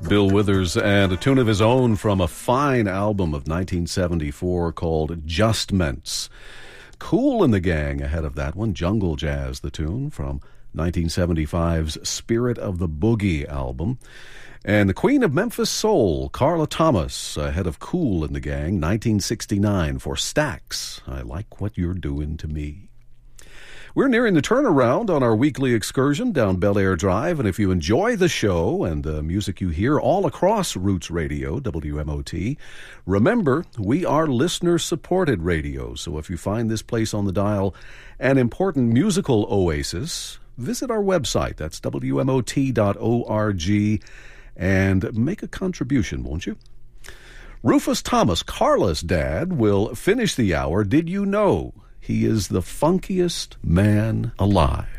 Bill Withers and a tune of his own from a fine album of 1974 called Justments. Kool and the Gang ahead of that one, Jungle Jazz, the tune from 1975's Spirit of the Boogie album. And the Queen of Memphis Soul, Carla Thomas, ahead of Kool and the Gang, 1969 for Stax, I Like What You're Doing to Me. We're nearing the turnaround on our weekly excursion down Bel Air Drive, and if you enjoy the show and the music you hear all across Roots Radio, WMOT, remember, we are listener-supported radio, so if you find this place on the dial an important musical oasis, visit our website, that's WMOT.org, and make a contribution, won't you? Rufus Thomas, Carla's dad, will finish the hour. Did you know he is the funkiest man alive?